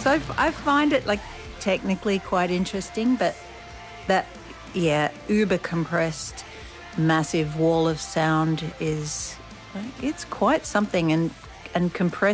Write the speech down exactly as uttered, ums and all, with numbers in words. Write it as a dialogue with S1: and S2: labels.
S1: So I, I find it like technically quite interesting, but that, yeah, uber compressed, massive wall of sound is, like, it's quite something, and and compressed